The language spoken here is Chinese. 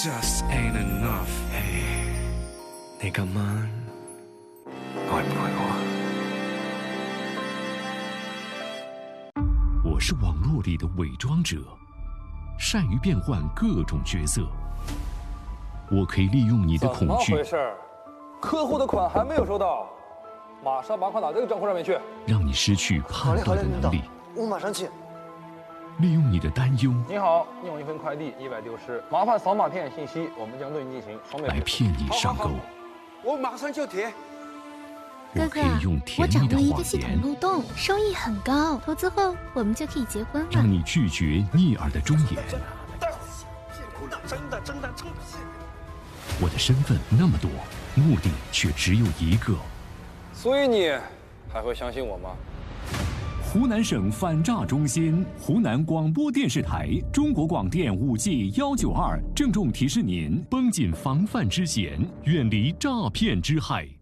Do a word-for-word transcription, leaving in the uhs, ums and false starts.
just ain't enough. Hey, 你今晚愛唔愛我？ 我是網絡裡的偽裝者，善於變換各種角色。我可以利用你的恐懼。 怎麼回事？客戶的款還沒有收到，馬上把款打這個賬戶上面去。 讓你失去判斷的能力。 我馬上去。 利用你的擔憂。 你好，你有一份快遞意外丟失，麻煩掃碼填寫信息，我們將對你進行雙倍來騙你上鈎。 我馬上就填。 我可以用甜蜜的謊我掌握一個系統漏洞，收益很高，投資後我們就可以結婚了。 讓你拒絕逆耳的忠言。 真的真的真的。 我的身份那麼多，目的卻只有一個。 所以你還會相信我嗎？ 湖南省反詐中心、湖南廣播電視台、中國廣電五 G 幺九二鄭重提示您：繃緊防範之險，遠離詐騙之害。